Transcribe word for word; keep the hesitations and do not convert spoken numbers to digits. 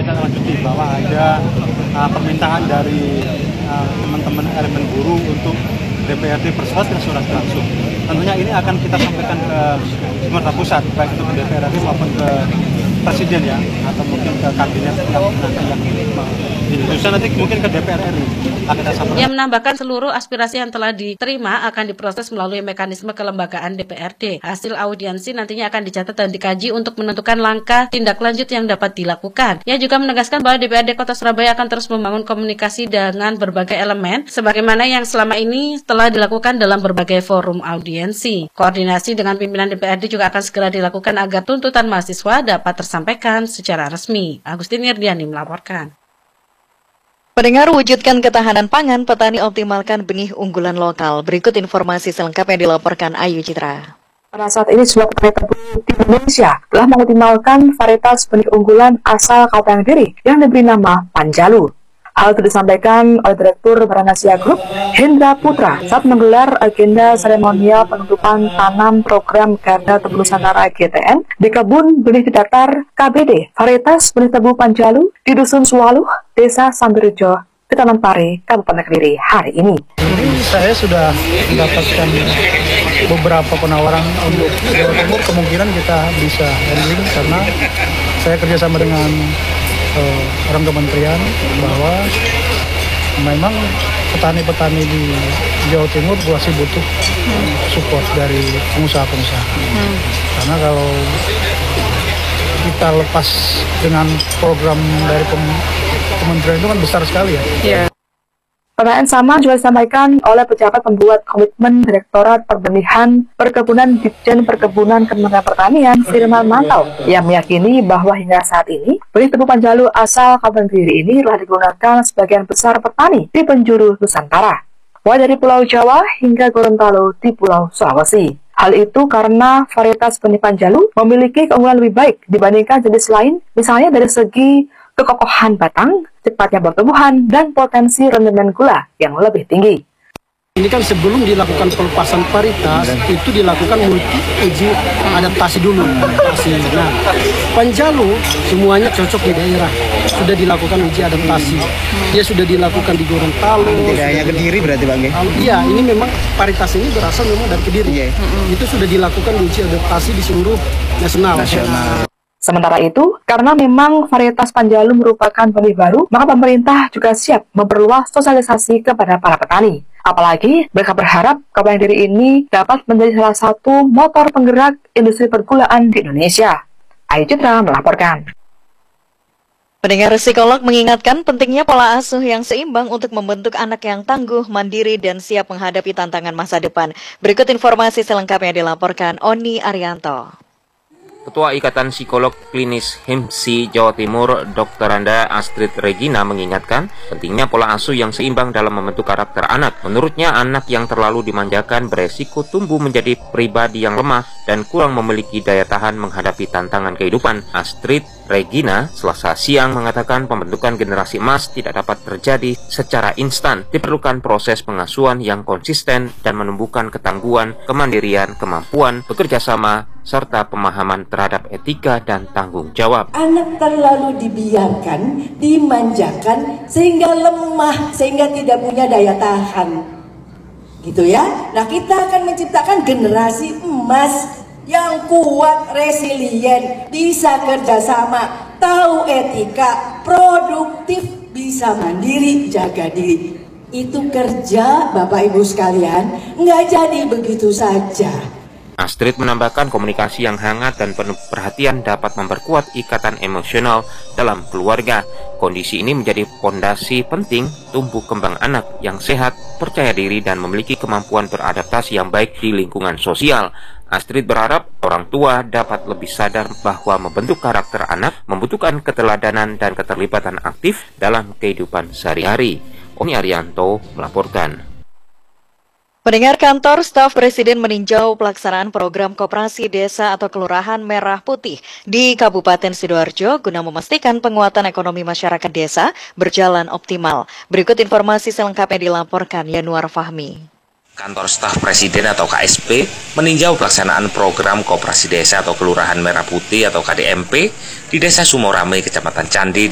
menindaklanjuti lanjuti bahwa ada uh, permintaan dari uh, teman-teman elemen buruh untuk D P R D persuas dan surat langsung. Tentunya ini akan kita sampaikan ke pemerintah pusat, baik itu ke D P R D maupun ke Presiden ya, atau mungkin ke kabinet yang nanti yang bisa nanti mungkin ke D P R R I. Ia menambahkan seluruh aspirasi yang telah diterima akan diproses melalui mekanisme kelembagaan D P R D. Hasil audiensi nantinya akan dicatat dan dikaji untuk menentukan langkah tindak lanjut yang dapat dilakukan. Ia juga menegaskan bahwa D P R D Kota Surabaya akan terus membangun komunikasi dengan berbagai elemen, sebagaimana yang selama ini telah dilakukan dalam berbagai forum audiensi. Koordinasi dengan pimpinan D P R D juga akan segera dilakukan agar tuntutan mahasiswa dapat tersampaikan secara resmi. Agustin Irdiani melaporkan. Pendengar, wujudkan ketahanan pangan, petani optimalkan benih unggulan lokal. Berikut informasi selengkapnya dilaporkan Ayu Citra. Pada saat ini sebuah petani tebu di Indonesia telah mengoptimalkan varietas benih unggulan asal Kabupaten Kediri yang diberi nama Panjalu. Hal itu disampaikan oleh Direktur Baranasia Group, Hendra Putra, saat menggelar agenda seremonial penutupan tanam program Garda Tebu Nusantara G T N di kebun benih datar K B D, varietas benih tebu Panjalu di Dusun Suwaluh, Desa Sambirejo, Kecamatan Pare, Kabupaten Kediri hari ini. Ini saya sudah mendapatkan beberapa penawaran untuk Jawa Timur, kemungkinan kita bisa handling karena saya kerjasama dengan Uh, orang kementerian bahwa memang petani-petani di Jawa Timur masih butuh hmm. support dari pengusaha-pengusaha. Hmm. Karena kalau kita lepas dengan program dari kementerian itu kan besar sekali ya. Yeah. Pertanyaan sama juga disampaikan oleh pejabat pembuat komitmen Direktorat Perbenihan Perkebunan Ditjen Perkebunan Kementerian Pertanian, Firman Mantau, yang meyakini bahwa hingga saat ini benih tebu Panjalu asal Kabupaten Kediri ini telah digunakan sebagian besar petani di penjuru Nusantara, mulai dari Pulau Jawa hingga Gorontalo di Pulau Sulawesi. Hal itu karena varietas benih Panjalu memiliki keunggulan lebih baik dibandingkan jenis lain, misalnya dari segi kekokohan batang, cepatnya pertumbuhan, dan potensi rendemen gula yang lebih tinggi. Ini kan sebelum dilakukan pelepasan varietas, itu dilakukan multi uji adaptasi dulu. Adaptasi. Nah, Panjalu semuanya cocok di daerah. Sudah dilakukan uji adaptasi. Dia sudah dilakukan di Gorontalo. Tidak hanya Kediri berarti Bang? Iya, ini memang varietas ini berasal memang dari Kediri. Yeah. Itu sudah dilakukan uji adaptasi di seluruh nasional. nasional. Sementara itu, karena memang varietas Panjalu merupakan benih baru, maka pemerintah juga siap memperluas sosialisasi kepada para petani. Apalagi, mereka berharap Kabupaten Kediri ini dapat menjadi salah satu motor penggerak industri pergulaan di Indonesia. Ayu Citra melaporkan. Pendengar, psikolog mengingatkan pentingnya pola asuh yang seimbang untuk membentuk anak yang tangguh, mandiri, dan siap menghadapi tantangan masa depan. Berikut informasi selengkapnya dilaporkan Oni Arianto. Ketua Ikatan Psikolog Klinis H I M S I Jawa Timur, Doktor Anda Astrid Regina mengingatkan pentingnya pola asuh yang seimbang dalam membentuk karakter anak. Menurutnya, anak yang terlalu dimanjakan beresiko tumbuh menjadi pribadi yang lemah dan kurang memiliki daya tahan menghadapi tantangan kehidupan. Astrid Regina Selasa siang mengatakan pembentukan generasi emas tidak dapat terjadi secara instan. Diperlukan proses pengasuhan yang konsisten dan menumbuhkan ketangguhan, kemandirian, kemampuan, bekerja sama, serta pemahaman terhadap etika dan tanggung jawab. Anak terlalu dibiarkan, dimanjakan, sehingga lemah, sehingga tidak punya daya tahan. Gitu ya. Nah, kita akan menciptakan generasi emas yang kuat, resilient, bisa kerjasama, tahu etika, produktif, bisa mandiri, jaga diri. Itu kerja, Bapak Ibu sekalian, nggak jadi begitu saja. Astrid menambahkan komunikasi yang hangat dan penuh perhatian dapat memperkuat ikatan emosional dalam keluarga. Kondisi ini menjadi fondasi penting tumbuh kembang anak yang sehat, percaya diri, dan memiliki kemampuan beradaptasi yang baik di lingkungan sosial. Astrid berharap orang tua dapat lebih sadar bahwa membentuk karakter anak membutuhkan keteladanan dan keterlibatan aktif dalam kehidupan sehari-hari. Oni Arianto melaporkan. Pendengar, kantor staf Presiden meninjau pelaksanaan program Koperasi Desa atau Kelurahan Merah Putih di Kabupaten Sidoarjo guna memastikan penguatan ekonomi masyarakat desa berjalan optimal. Berikut informasi selengkapnya dilaporkan Yanuar Fahmi. Kantor Staf Presiden atau K S P meninjau pelaksanaan program Koperasi Desa atau Kelurahan Merah Putih atau K D M P di Desa Sumorame, Kecamatan Candi,